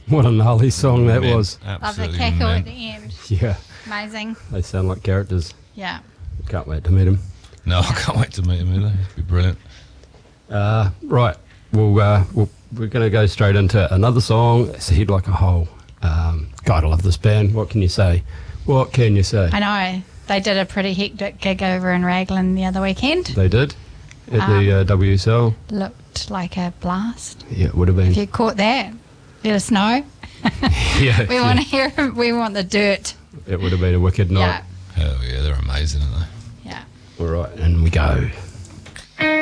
What a gnarly song that Man, was. Love the absolutely, cackle man. at the end. Yeah, Amazing. they sound like characters. Yeah. Can't wait to meet them. No, I can't wait to meet him either. It'd be brilliant. Right, we're going to go straight into another song. It's Head Like a Hole. God, I love this band. What can you say? What can you say? I know. They did a pretty hectic gig over in Raglan the other weekend. They did at the WSL. Looked like a blast. Yeah, it would have been. If you caught that, let us know. Yeah, We want to hear it. We want the dirt. it would have been a wicked night. Yeah. Hell yeah, they're amazing, aren't they? Yeah. All right, and we go.